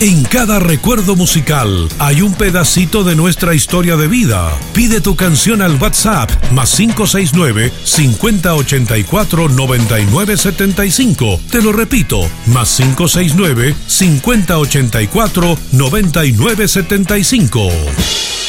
En cada recuerdo musical hay un pedacito de nuestra historia de vida. Pide tu canción al WhatsApp +569 5084 9975. Te lo repito, +569 5084 9975.